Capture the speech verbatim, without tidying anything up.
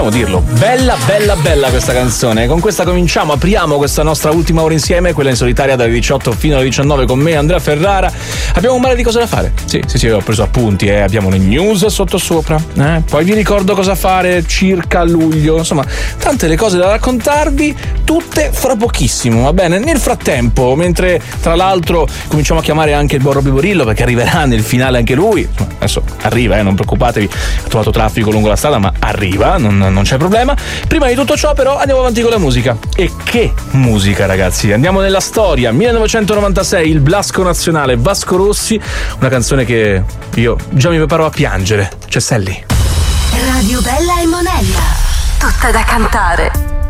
dirlo, bella bella bella questa canzone. Con questa cominciamo, apriamo questa nostra ultima ora insieme, quella in solitaria dalle diciotto fino alle diciannove con me, Andrea Ferrara. Abbiamo un mare di cose da fare. Sì, sì, sì, ho preso appunti, eh. Abbiamo le news sotto sopra, eh. Poi vi ricordo cosa fare circa a luglio. Insomma, tante le cose da raccontarvi, tutte fra pochissimo, va bene? Nel frattempo, mentre tra l'altro cominciamo a chiamare anche il buon Robby Borillo, perché arriverà nel finale anche lui. Adesso arriva, eh, non preoccupatevi, ha trovato traffico lungo la strada, ma arriva, non, non c'è problema. Prima di tutto ciò però andiamo avanti con la musica. E che musica, ragazzi! Andiamo nella storia. millenovecentonovantasei, il Blasco Nazionale, Vasco Rossi, una canzone che io già mi preparo a piangere. C'è Sally. Radio Bella e Monella, tutta da cantare.